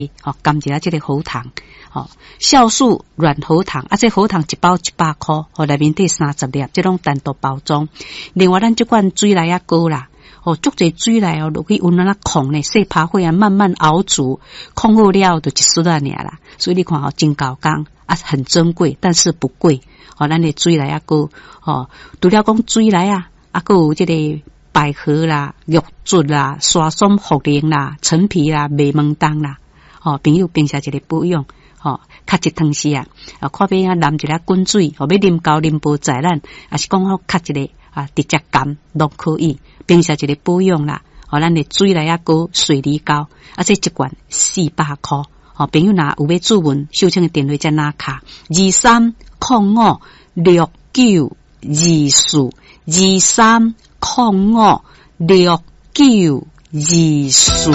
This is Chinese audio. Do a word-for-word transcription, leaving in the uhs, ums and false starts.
哦，甘一下这个喉糖，哦，酵素软喉糖，啊，这喉糖一包一百块，哦，内面得三十粒，这种单独包装。另外，咱这罐水来啊膏啦，哦，足侪水来哦，落去温那控呢，细拍火啊，慢慢熬煮，控好了就一丝啊尔啦。所以你看哦，真高工啊，很珍贵，但是不贵。哦，咱的水来啊膏，哦，除了讲水来啊，啊，还有这个。百合啦、玉竹啦、沙松茯苓啦、陈皮啦、麦门冬啦，哦，朋友平时一个保养，哦，较一汤时啊，啊，看边啊淋一粒滚水，哦，要啉高啉无在咱，啊是讲好较一个啊直接干都可以，平时一个保养啦，哦，咱的水来啊膏、水梨膏，啊这一罐四百块，哦，朋友若有要注文，收请的电话在哪卡？二三零五六九二四二三。零五六九二四。